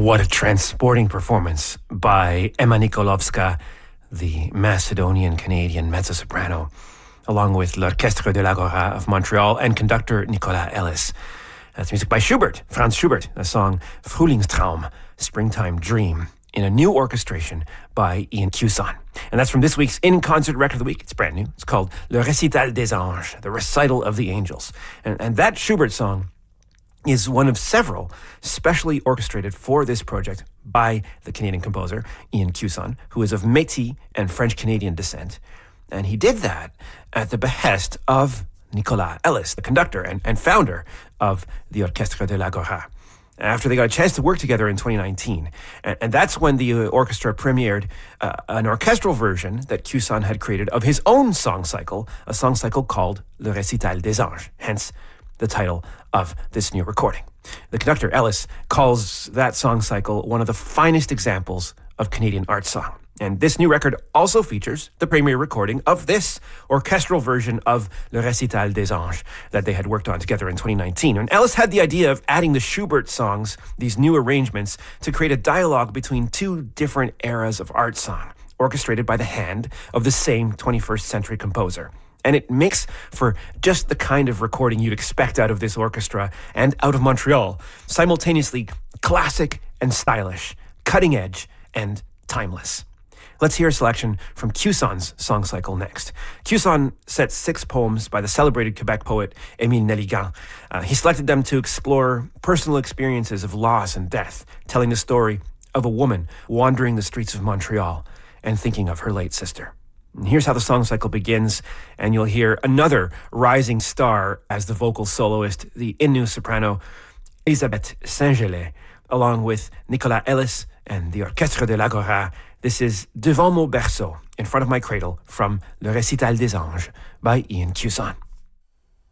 What a transporting performance by Emma Nikolovska, the Macedonian-Canadian mezzo-soprano, along with l'Orchestre de l'Agora of Montreal and conductor Nicolas Ellis. That's music by Schubert, Franz Schubert, a song Frühlingstraum, Springtime Dream, in a new orchestration by Ian Cuson. And that's from this week's In-Concert Record of the Week. It's brand new. It's called Le Récital des Anges, the Recital of the Angels. And that Schubert song is one of several specially orchestrated for this project by the Canadian composer, Ian Cuson, who is of Métis and French-Canadian descent. And he did that at the behest of Nicolas Ellis, the conductor and founder of the Orchestre de l'Agora, after they got a chance to work together in 2019. And that's when the orchestra premiered an orchestral version that Cuson had created of his own song cycle, a song cycle called Le Récital des Anges, hence the title of this new recording. The conductor, Ellis, calls that song cycle one of the finest examples of Canadian art song. And this new record also features the premiere recording of this orchestral version of Le Récital des Anges that they had worked on together in 2019. And Ellis had the idea of adding the Schubert songs, these new arrangements, to create a dialogue between two different eras of art song, orchestrated by the hand of the same 21st century composer. And it makes for just the kind of recording you'd expect out of this orchestra and out of Montreal, simultaneously classic and stylish, cutting edge and timeless. Let's hear a selection from Cuson's song cycle next. Cuson set 6 poems by the celebrated Quebec poet Émile Nelligan. He selected them to explore personal experiences of loss and death, telling the story of a woman wandering the streets of Montreal and thinking of her late sister. And here's how the song cycle begins, and you'll hear another rising star as the vocal soloist, the Innu soprano Elisabeth Saint-Gelais, along with Nicolas Ellis and the Orchestre de l'Agora. This is Devant mon berceau, in front of my cradle, from Le Récital des Anges by Ian Cuson.